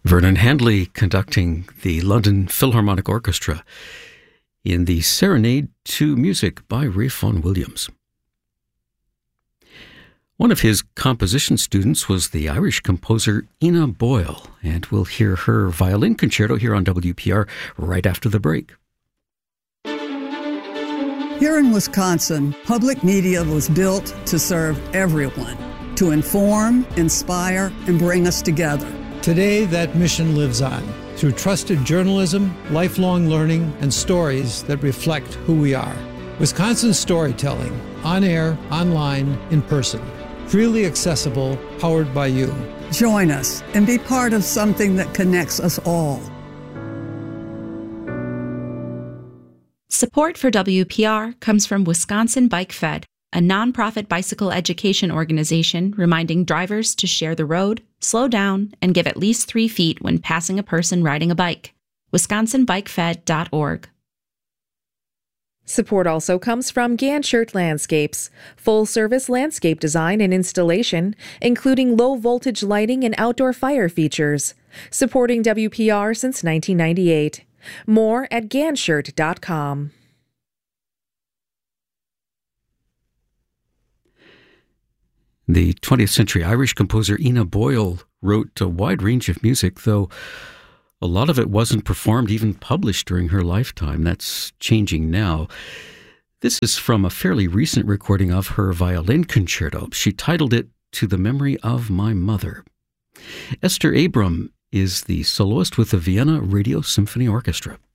Vernon Handley conducting the London Philharmonic Orchestra in the Serenade to Music by Ralph Vaughan Williams. One of his composition students was the Irish composer Ina Boyle, and we'll hear her violin concerto here on WPR right after the break. Here in Wisconsin, public media was built to serve everyone, to inform, inspire, and bring us together. Today, that mission lives on through trusted journalism, lifelong learning, and stories that reflect who we are. Wisconsin storytelling, on air, online, in person. Freely accessible, powered by you. Join us and be part of something that connects us all. Support for WPR comes from Wisconsin Bike Fed, a nonprofit bicycle education organization reminding drivers to share the road, slow down, and give at least 3 feet when passing a person riding a bike. WisconsinBikeFed.org. Support also comes from Ganshert Landscapes, full-service landscape design and installation, including low-voltage lighting and outdoor fire features. Supporting WPR since 1998. More at Ganshert.com. The 20th century Irish composer Ina Boyle wrote a wide range of music, though a lot of it wasn't performed, even published during her lifetime. That's changing now. This is from a fairly recent recording of her violin concerto. She titled it To the Memory of My Mother. Esther Abram is the soloist with the Vienna Radio Symphony Orchestra.